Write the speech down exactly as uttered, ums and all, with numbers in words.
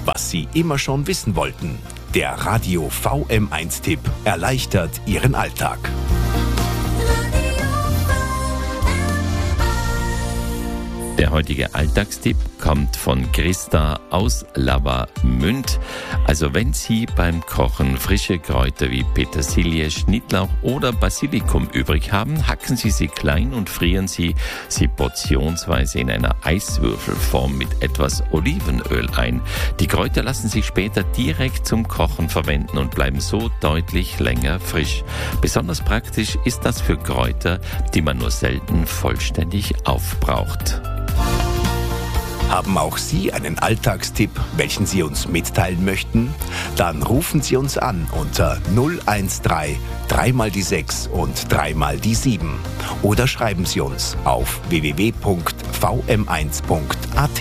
was Sie immer schon wissen wollten. Der Radio V M eins Tipp erleichtert Ihren Alltag. Der heutige Alltagstipp kommt von Christa aus Lavamünd. Also wenn Sie beim Kochen frische Kräuter wie Petersilie, Schnittlauch oder Basilikum übrig haben, hacken Sie sie klein und frieren Sie sie portionsweise in einer Eiswürfelform mit etwas Olivenöl ein. Die Kräuter lassen sich später direkt zum Kochen verwenden und bleiben so deutlich länger frisch. Besonders praktisch ist das für Kräuter, die man nur selten vollständig aufbraucht. Haben auch Sie einen Alltagstipp, welchen Sie uns mitteilen möchten? Dann rufen Sie uns an unter null eins drei, drei mal die sechs und drei mal die sieben. Oder schreiben Sie uns auf w w w punkt v m eins punkt a t.